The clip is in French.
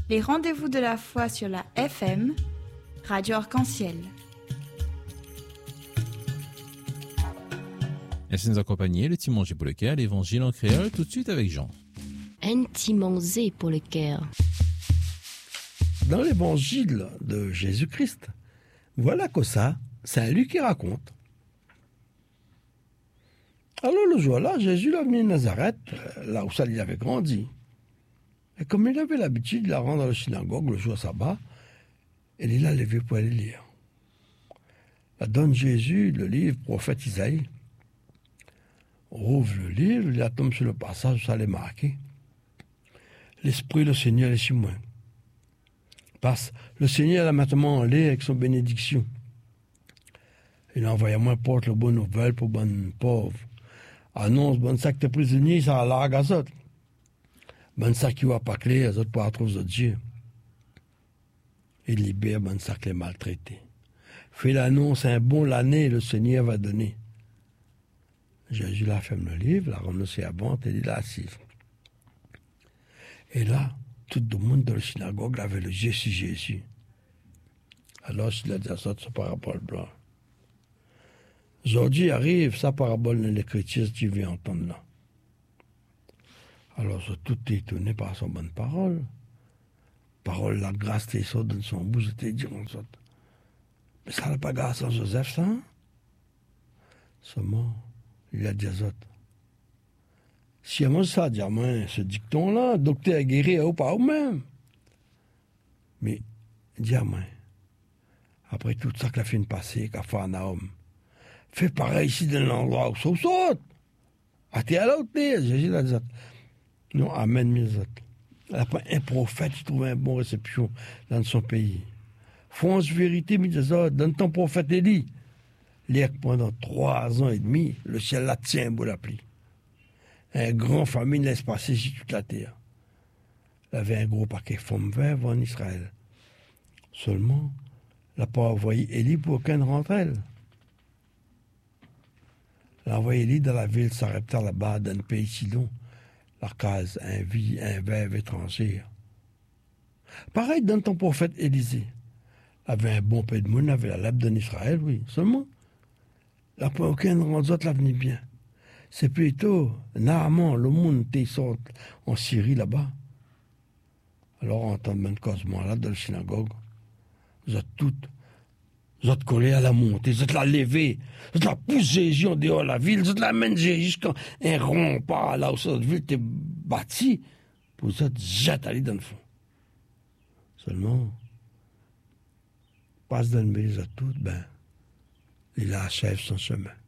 Les rendez-vous de la foi sur la FM, Radio Arc-en-Ciel. Merci de nous accompagner, le petit manger pour le cœur, l'évangile en créole, tout de suite avec Jean. Un petit manger pour le cœur. Dans l'évangile de Jésus-Christ, voilà que ça, c'est Luc qui raconte. Alors le jour-là, Jésus l'a venu à Nazareth, là où ça il avait grandi. Et comme il avait l'habitude de la rendre à la synagogue le jour sabbat, il l'a levé pour aller lire. Là donne Jésus le livre prophète Isaïe. Rouvre le livre, il tombe sur le passage où ça l'est marqué. L'Esprit du Seigneur est sur moi. Parce le Seigneur a maintenant allé avec son bénédiction. Il a envoyé à moi porte le bonne nouvelle pour bonne pauvre. Annonce bonne sac de prisonniers, ça a largue à ça. Bonne sac qui va pas clair, les autres pour retrouver Dieu. Il libère bonne sac les maltraités. Fait l'annonce, un bon l'année, le Seigneur va donner. Jésus la ferme le livre, la renoncé à vente et il l'a assise. Et là, tout le monde dans la synagogue avait le yeux sur Jésus. Alors, il a dit ça, sa parabole blanc. Aujourd'hui arrive sa parabole dans l'écriture, tu viens entendre là. Alors, tout est étonné par son bonne parole. Parole, la grâce, t'es ça dans son bouche, t'es dit, on saute. Mais ça n'a pas grâce à Joseph, ça, hein? Seulement, il a dit à ça. Si moi ça, dit à moi, ce dicton-là, docteur guéri ou pas ou même. Mais, dis à moi, après tout ça que la fin passée, qu'a fait un homme, fais pareil ici dans l'endroit où ça saute. Ah, t'es à l'autre, Jésus l'a dit. Non, amen, mes autres. Après, un prophète, il trouve une bonne réception dans son pays. Fonce vérité, mes autres, dans ton prophète Élie. L'air pendant 3 ans et demi, le ciel la tient, beau la pluie. Un grand famine laisse passer sur toute la terre. Il avait un gros paquet de femmes vertes en Israël. Seulement, il n'a pas envoyé Élie pour aucun d'entre elles. Il a envoyé Élie dans la ville Sarepta là-bas, dans le pays Sidon. La case, un verbe étranger. Pareil dans ton prophète Élisée. Il avait un bon peu de monde, il avait la lèvre d'un Israël, oui. Seulement, il n'a pas aucun d'entre elles l'avenir bien. C'est plutôt Naaman, le monde qui sort en Syrie là-bas. Alors, en tant que cosement là, dans la synagogue, vous êtes toutes, vous êtes collés à la montée, vous êtes la lever, vous êtes la poussée Jésus en dehors de la ville, vous êtes la mener jusqu'à un rempart là où cette ville était bâtie, pour vous êtes jetés aller dans le fond. Seulement, passe dans le milieu de tout, ben, il achève son chemin.